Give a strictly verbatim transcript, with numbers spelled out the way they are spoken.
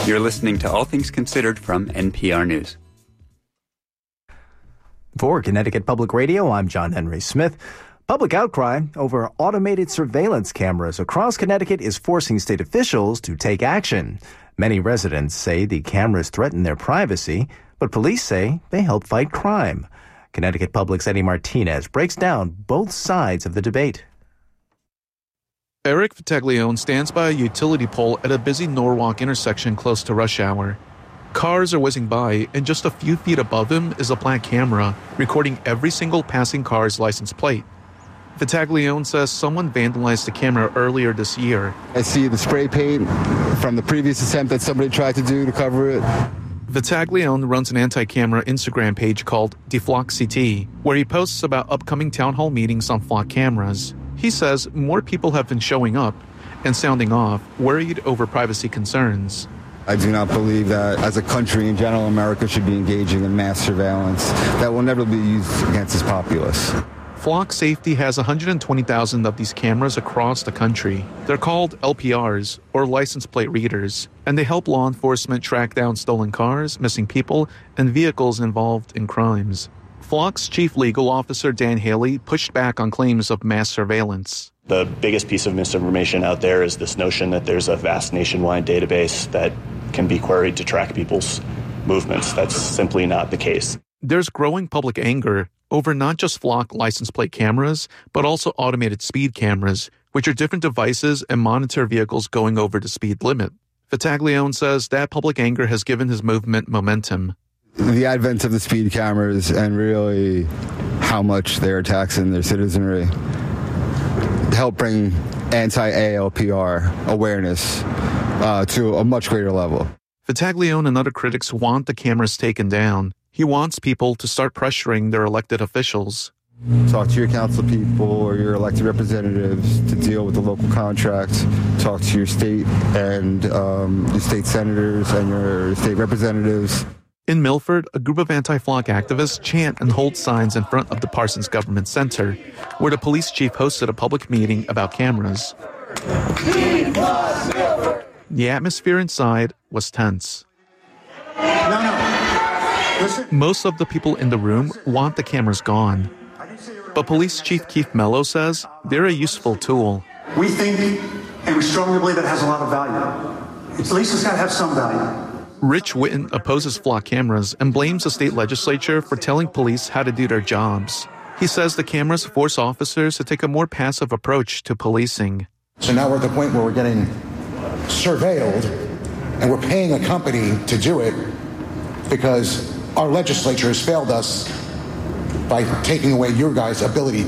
You're listening to All Things Considered from N P R News. For Connecticut Public Radio, I'm John Henry Smith. Public outcry over automated surveillance cameras across Connecticut is forcing state officials to take action. Many residents say the cameras threaten their privacy, but police say they help fight crime. Connecticut Public's Eddie Martinez breaks down both sides of the debate. Eric Vitaglione stands by a utility pole at a busy Norwalk intersection close to rush hour. Cars are whizzing by, and just a few feet above him is a black camera recording every single passing car's license plate. Vitaglione says someone vandalized the camera earlier this year. I see the spray paint from the previous attempt that somebody tried to do to cover it. Vitaglione runs an anti-camera Instagram page called DeflockCT, where he posts about upcoming town hall meetings on flock cameras. He says more people have been showing up and sounding off, worried over privacy concerns. I do not believe that, as a country in general, America should be engaging in mass surveillance that will never be used against its populace. Flock Safety has one hundred twenty thousand of these cameras across the country. They're called L P Rs, or license plate readers, and they help law enforcement track down stolen cars, missing people, and vehicles involved in crimes. Flock's chief legal officer, Dan Haley, pushed back on claims of mass surveillance. The biggest piece of misinformation out there is this notion that there's a vast nationwide database that can be queried to track people's movements. That's simply not the case. There's growing public anger over not just Flock license plate cameras, but also automated speed cameras, which are different devices and monitor vehicles going over the speed limit. Vitaglione says that public anger has given his movement momentum. The advent of the speed cameras and really how much they're taxing their citizenry help bring anti-A L P R awareness uh, to a much greater level. Vitaglione and other critics want the cameras taken down. He wants people to start pressuring their elected officials. Talk to your council people or your elected representatives to deal with the local contracts. Talk to your state and um, your state senators and your state representatives. In Milford, a group of anti-flock activists chant and hold signs in front of the Parsons Government Center, where the police chief hosted a public meeting about cameras. The atmosphere inside was tense. No, no. Listen. Most of the people in the room want the cameras gone. But Police Chief Keith Mello says they're a useful tool. We think, and we strongly believe it has a lot of value. At least it's got to have some value. Rich Witten opposes flock cameras and blames the state legislature for telling police how to do their jobs. He says the cameras force officers to take a more passive approach to policing. So now we're at the point where we're getting surveilled and we're paying a company to do it because our legislature has failed us by taking away your guys' ability